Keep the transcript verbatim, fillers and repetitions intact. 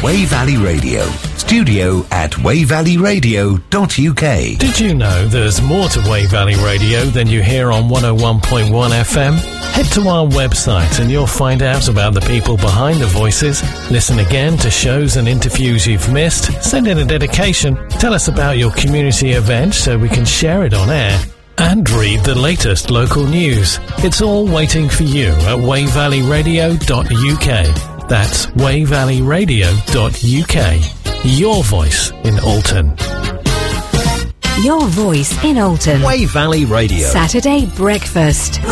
Wey Valley Radio. Studio at wey valley radio dot u k. Did you know there's more to Wey Valley Radio than you hear on one oh one point one F M? Head to our website and you'll find out about the people behind the voices. Listen again to shows and interviews you've missed. Send in a dedication. Tell us about your community event so we can share it on air. And read the latest local news. It's all waiting for you at wey valley radio dot u k. That's wey valley radio dot u k. Your voice in Alton. Your voice in Alton. Wey Valley Radio. Saturday breakfast.